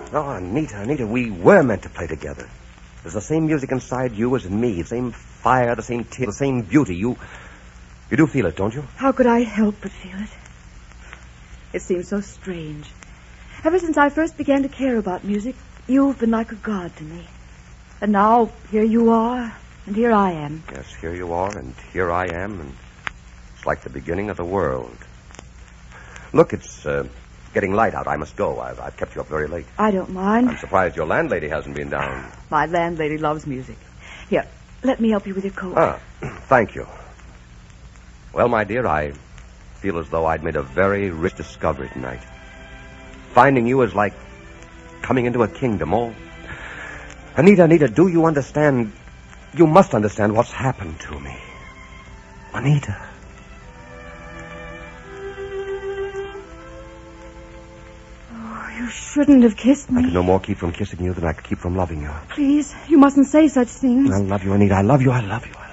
Oh, Anita, we were meant to play together. There's the same music inside you as in me. The same fire, the same tears, the same beauty. You do feel it, don't you? How could I help but feel it? It seems so strange. Ever since I first began to care about music, you've been like a god to me. And now, here you are, and here I am. Yes, here you are, and here I am, and it's like the beginning of the world. Look, it's getting light out. I must go. I've kept you up very late. I don't mind. I'm surprised your landlady hasn't been down. My landlady loves music. Here, let me help you with your coat. Ah, thank you. Well, my dear, I feel as though I'd made a very rich discovery tonight. Finding you is like coming into a kingdom. Oh, Anita, do you understand? You must understand what's happened to me. Anita. Oh, you shouldn't have kissed me. I could no more keep from kissing you than I could keep from loving you. Please, you mustn't say such things. I love you, Anita. I love you.